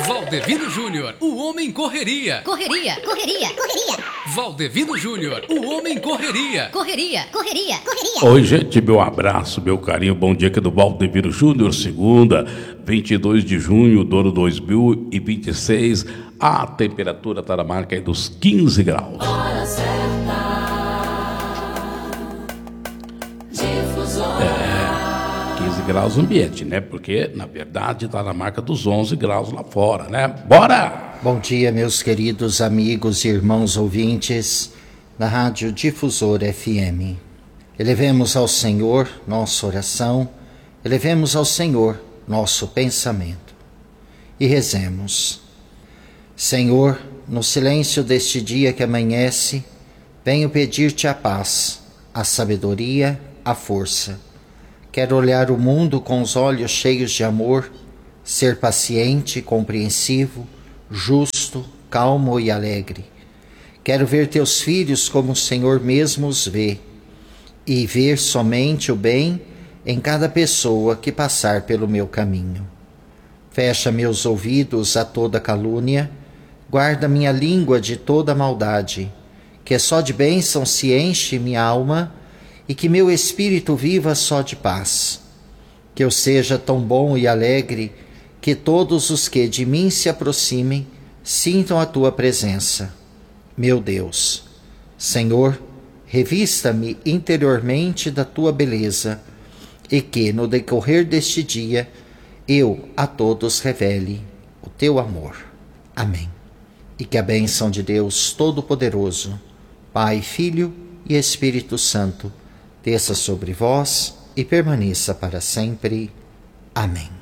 Valdevino Júnior, o homem correria. Correria, correria, correria. Valdevino Júnior, o homem correria. Correria, correria, correria. Oi, gente, meu abraço, meu carinho, bom dia aqui do Valdevino Júnior, segunda, 22 de junho do ano 2026. A temperatura está na marca aí dos 15 graus. Hora certa. Difusora. 15 graus no ambiente, né? Porque, na verdade, está na marca dos 11 graus lá fora, né? Bora! Bom dia, meus queridos amigos e irmãos ouvintes da Rádio Difusora FM. Elevemos ao Senhor nossa oração, elevemos ao Senhor nosso pensamento e rezemos. Senhor, no silêncio deste dia que amanhece, venho pedir-te a paz, a sabedoria, a força. Quero olhar o mundo com os olhos cheios de amor, ser paciente, compreensivo, justo, calmo e alegre. Quero ver teus filhos como o Senhor mesmo os vê, e ver somente o bem em cada pessoa que passar pelo meu caminho. Fecha meus ouvidos a toda calúnia, guarda minha língua de toda maldade, que só de bênção se enche minha alma, e que meu espírito viva só de paz. Que eu seja tão bom e alegre, que todos os que de mim se aproximem sintam a tua presença. Meu Deus, Senhor, revista-me interiormente da tua beleza, e que, no decorrer deste dia, eu a todos revele o teu amor. Amém. E que a bênção de Deus Todo-Poderoso, Pai, Filho e Espírito Santo, desça sobre vós e permaneça para sempre. Amém.